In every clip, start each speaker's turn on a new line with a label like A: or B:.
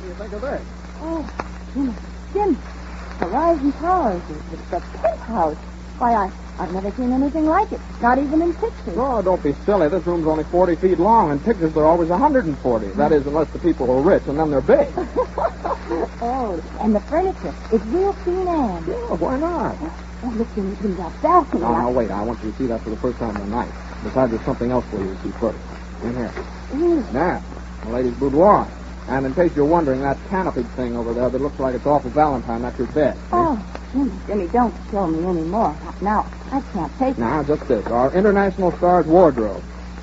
A: do you think of this?
B: Oh, Jim, Horizon Towers, the penthouse. Why, I've never seen anything like it, not even in pictures.
A: Oh, don't be silly. This room's only 40 feet long, and pictures are always 140. That is, unless the people are rich, and then they're big.
B: Oh, and the furniture is real Queen Anne.
A: Yeah, why not?
B: Oh, look in that balcony.
A: Now, wait. I want you to see that for the first time tonight. Besides, there's something else for you to see first. In here. Now, the lady's boudoir. And in case you're wondering, that canopied thing over there that looks like it's off of Valentine, that's your bed.
B: Oh, Jimmy, don't show me any more. Now, I can't take it.
A: Now, just this. Our International Stars wardrobe.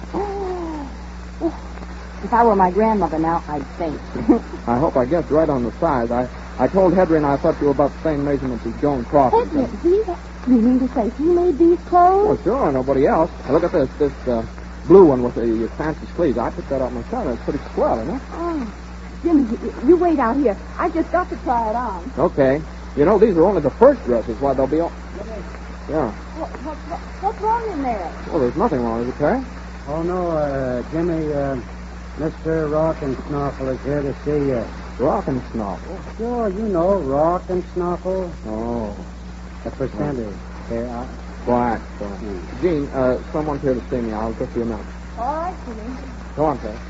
B: If I were my grandmother now, I'd faint.
A: I hope I guessed right on the size. I told Hedry and I thought you were about the same measurements as Joan Crawford.
B: Hedry? You mean to say he made these clothes?
A: Well, sure, nobody else. Now, look at this. This blue one with the fancy sleeves. I picked that out myself. It's pretty swell, isn't it?
B: Oh, Jimmy, you wait out here. I just got to try it on.
A: Okay. You know, these are only the first dresses. Why, they'll be all... Yeah.
B: What's wrong in there?
A: Well, there's nothing wrong, is it, Terry?
C: Oh, no, Jimmy, Mr. Rock and Snorkel is here to see you.
A: Rock and Snorkel?
C: Sure, you know, Rock and Snorkel.
A: Oh.
C: The percentage. There,
A: Quiet. Gene, someone's here to see me. I'll just be a minute.
B: All right, Jimmy.
A: Go on, Terry.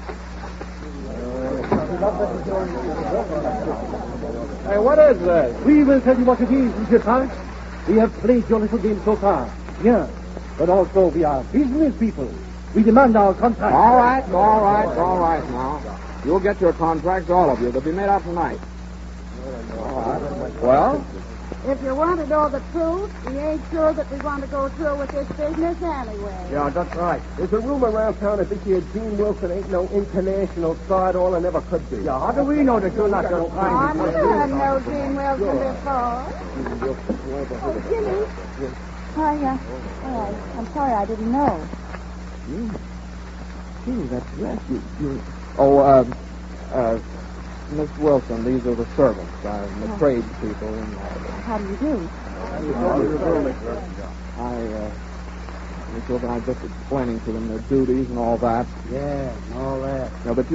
D: Hey, what is this? We will tell you what it is, Monsieur Parks. We have played your little game so far. Yes. But also we are business people. We demand our contract.
A: All right now. You'll get your contracts, all of you. They'll be made out tonight. All right. Well?
B: If you want to know the truth, we ain't sure that we want to go through with this business anyway.
D: Yeah, that's right. There's a rumor around town that this here Gene Wilson ain't no international star at all and never could be. Yeah, how do we know that you're not just trying
B: I never had no Gene Wilson before. Oh, Jimmy. I'm sorry I didn't know.
A: Gee, that dress you... Miss Wilson, these are the servants. The tradespeople.
B: How do you do?
A: Miss Wilson, I was just explaining to them their duties and all that.
C: Yeah, all that.
A: No, but